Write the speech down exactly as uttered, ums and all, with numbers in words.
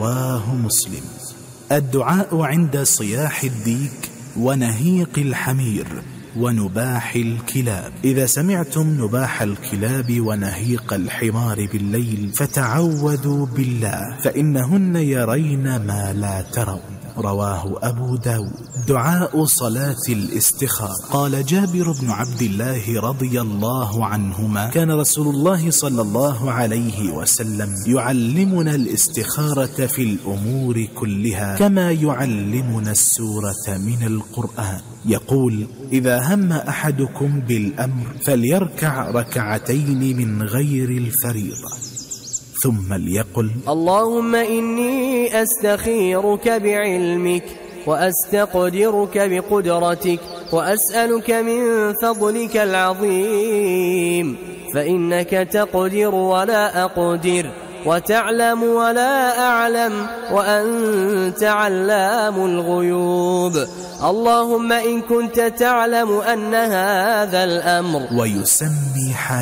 رواه مسلم. الدعاء عند صياح الديك ونهيق الحمير ونباح الكلاب. إذا سمعتم نباح الكلاب ونهيق الحمار بالليل فتعوذوا بالله فإنهن يرين ما لا ترون. رواه أبو داود. دعاء صلاة الاستخارة. قال جابر بن عبد الله رضي الله عنهما: كان رسول الله صلى الله عليه وسلم يعلمنا الاستخارة في الأمور كلها كما يعلمنا السورة من القرآن. يقول: إذا هم أحدكم بالأمر فليركع ركعتين من غير الفريضة ثم ليقل: اللهم إني أستخيرك بعلمك وأستقدرك بقدرتك وأسألك من فضلك العظيم فإنك تقدر ولا أقدر وتعلم ولا أعلم وأنت علام الغيوب. اللهم إن كنت تعلم أن هذا الأمر. ويسمي